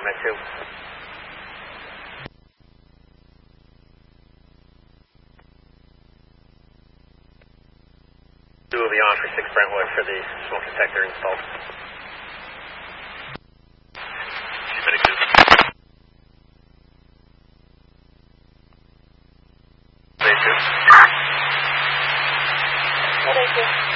Med 2. Two will be on for 6 Brentwood for the smoke detector installed. Medic 2. Medic 2. Medic 2.